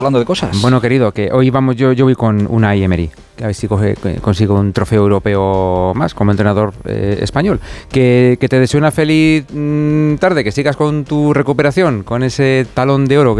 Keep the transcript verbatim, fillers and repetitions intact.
hablando de cosas. Bueno, querido, que hoy vamos, yo, yo voy con Unai Emery, a ver si coge, consigo un trofeo europeo más como entrenador eh, español. Que, que te deseo una feliz mmm, tarde, que sigas con tu recuperación, con ese talón de oro que